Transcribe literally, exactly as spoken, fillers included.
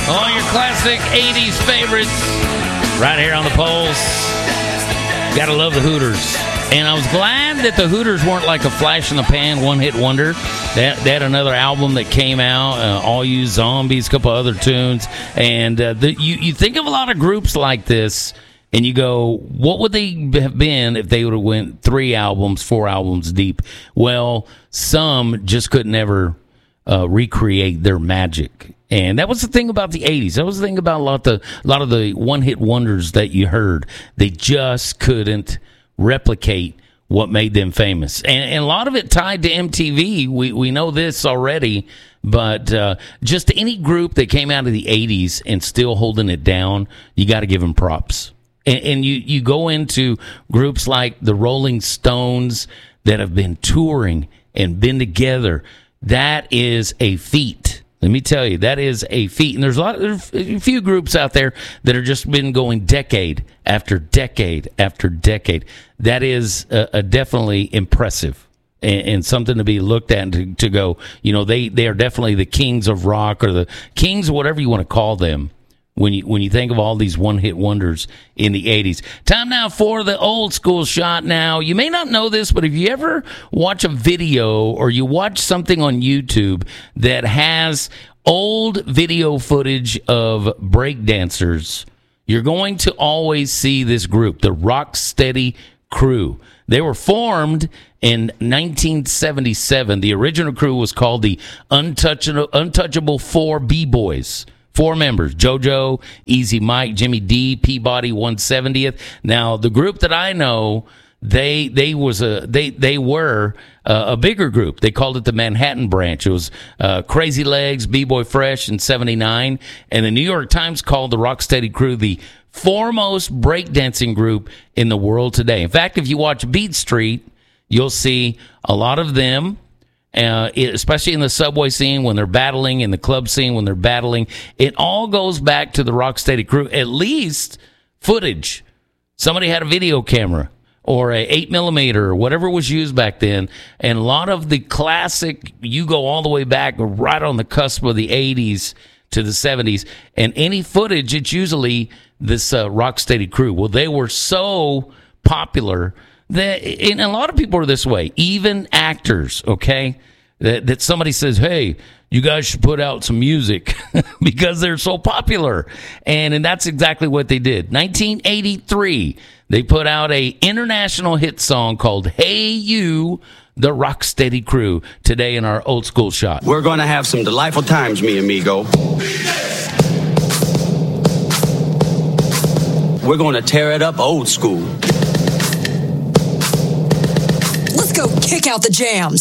All your classic eighties favorites right here on the Pulse. Gotta love the Hooters. And I was glad that the Hooters weren't like a flash in the pan, one-hit wonder. They, they had another album that came out, uh, All You Zombies, a couple other tunes. And uh, the, you, you think of a lot of groups like this, and you go, what would they have been if they would have went three albums, four albums deep? Well, some just could never uh, recreate their magic. And that was the thing about the eighties. That was the thing about a lot of the, a lot of the one-hit wonders that you heard. They just couldn't replicate what made them famous. And, and a lot of it tied to M T V. We we know this already. But uh, just any group that came out of the eighties and still holding it down, you got to give them props. And, and you, you go into groups like the Rolling Stones that have been touring and been together. That is a feat. Let me tell you, that is a feat. And there's a lot, there's a few groups out there that have just been going decade after decade after decade. That is a, a definitely impressive and, and something to be looked at and to, to go, you know, they, they are definitely the kings of rock or the kings of whatever you want to call them. When you when you think of all these one-hit wonders in the eighties. Time now for the old school shot. Now, you may not know this, but if you ever watch a video or you watch something on YouTube that has old video footage of breakdancers, you're going to always see this group, the Rocksteady Crew. They were formed in nineteen seventy-seven. The original crew was called the Untouchable, Untouchable Four B-Boys. Four members, JoJo, Easy Mike, Jimmy D, Peabody one seventieth. Now, the group that I know, they they was a they they were a, a bigger group. They called it the Manhattan Branch. It was uh, Crazy Legs, B-Boy Fresh in seventy-nine, and the New York Times called the Rocksteady Crew the foremost breakdancing group in the world today. In fact, if you watch Beat Street, you'll see a lot of them. Uh, it, especially in the subway scene when they're battling, in the club scene when they're battling, it all goes back to the Rocksteady Crew. At least footage. Somebody had a video camera or a eight millimeter or whatever was used back then, and a lot of the classic, you go all the way back right on the cusp of the eighties to the seventies, and any footage, it's usually this uh, Rocksteady Crew. Well, they were so popular that, and a lot of people are this way, even actors, okay, that, that somebody says, hey, you guys should put out some music because they're so popular. And, and that's exactly what they did. nineteen eighty-three, they put out a international hit song called Hey You, the Rocksteady Crew, today in our old school shot. We're going to have some delightful times, mi amigo. We're going to tear it up old school. Let's go kick out the jams.